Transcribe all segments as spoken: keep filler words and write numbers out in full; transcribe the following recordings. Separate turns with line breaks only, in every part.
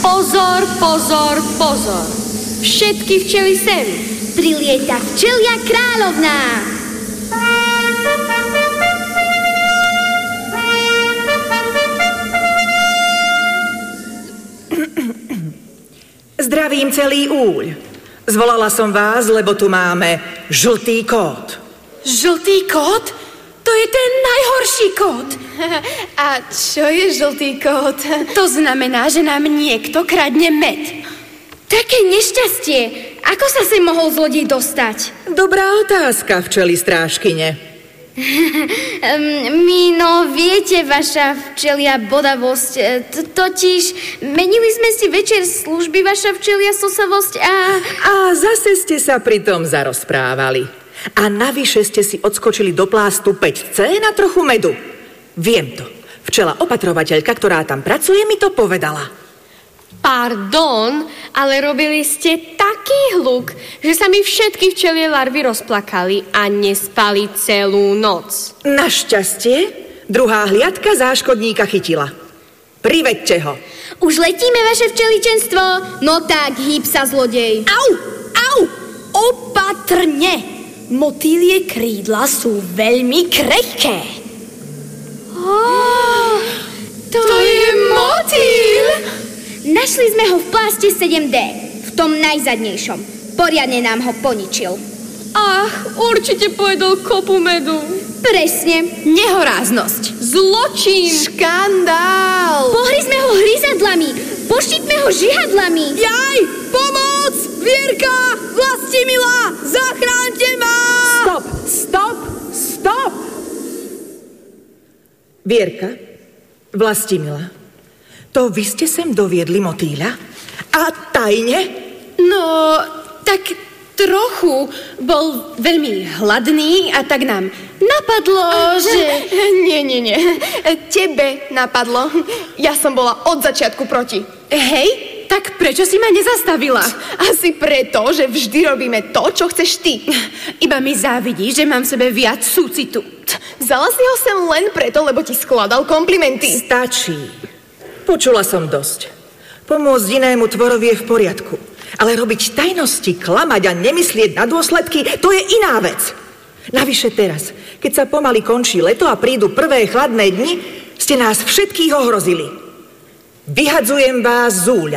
Pozor, pozor, pozor. Všetky včely sem.
Prilieta včelia kráľovná.
Zdravím celý úľ. Zvolala som vás, lebo tu máme žltý kód.
Žltý kód? To je ten najhorší kód.
A čo je žltý kód?
To znamená, že nám niekto kradne med.
Také nešťastie. Ako sa sem mohol zlodej dostať?
Dobrá otázka, včely strážkyne.
My, no viete, vaša včelia bodavosť. T- totiž menili sme si večer služby, vaša včelia sosavosť a...
A zase ste sa pritom zarozprávali. A navyše ste si odskočili do plástu päť cé na trochu medu. Viem to. Včela opatrovateľka, ktorá tam pracuje, mi to povedala.
Pardon, ale robili ste taký hluk, že sa mi všetky včelie larvy rozplakali a nespali celú noc.
Našťastie, druhá hliadka záškodníka chytila. Priveďte ho.
Už letíme, vaše včeličenstvo? No tak, hýb sa, zlodej.
Au, au, opatrne. Motýlie krídla sú veľmi krehké.
Oh,
to, to je motýl!
Našli sme ho v pláste sedem dé, v tom najzadnejšom. Poriadne nám ho poničil.
Ach, určite pojedol kopu medu.
Presne.
Nehoráznosť. Zločin. Škandál.
Pohryzme ho hryzadlami. Poštípme ho žihadlami.
Jaj, pomoc! Vierka, Vlastimila, zachránte ma!
Stop, stop, stop! Vierka, Vlastimila, to vy ste sem doviedli motýľa? A tajne?
No, tak trochu. Bol veľmi hladný a tak nám napadlo, že...
Nie, nie, nie. Tebe napadlo. Ja som bola od začiatku proti.
Hej, tak prečo si ma nezastavila?
Asi preto, že vždy robíme to, čo chceš ty.
Iba mi závidí, že mám v sebe viac súcitu.
Vzala si ho sem len preto, lebo ti skladal komplimenty.
Stačí. Počula som dosť. Pomôcť inému tvorovi je v poriadku. Ale robiť tajnosti, klamať a nemyslieť na dôsledky, to je iná vec. Navyše teraz, keď sa pomaly končí leto a prídu prvé chladné dni, ste nás všetkých ohrozili. Vyhadzujem vás z úľa.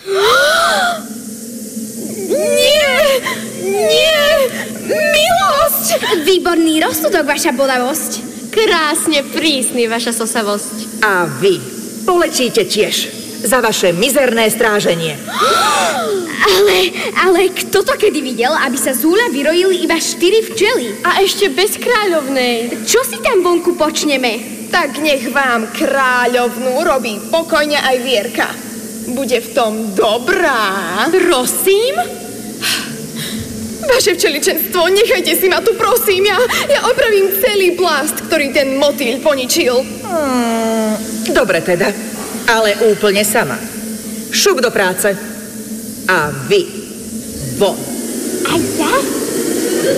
Nie! Nie! Milosť!
Výborný rozsudok, vaša bodavosť.
Krásne prísny, vaša sosavosť.
A vy poletíte tiež za vaše mizerné stráženie.
Ale, ale kto to kedy videl, aby sa z úľa vyrojili iba štyri včely?
A ešte bez kráľovnej.
Čo si tam vonku počneme?
Tak nech vám kráľovnú robí pokojne aj Vierka. Bude v tom dobrá.
Prosím?
Vaše včeličenstvo, nechajte si ma tu, prosím. Ja, ja opravím celý plást, ktorý ten motýľ poničil.
Hmm, dobre teda, ale úplne sama. Šup do práce. A vy, von.
A ja?